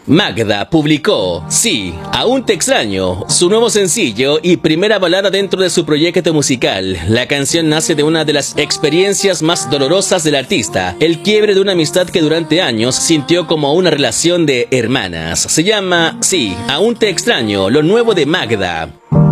Magda publicó Sí, aún te extraño, su nuevo sencillo y primera balada dentro de su proyecto musical. La canción nace de una de las experiencias más dolorosas del artista, el quiebre de una amistad que durante años sintió como una relación de hermanas. Se llama Sí, aún te extraño, lo nuevo de Magda.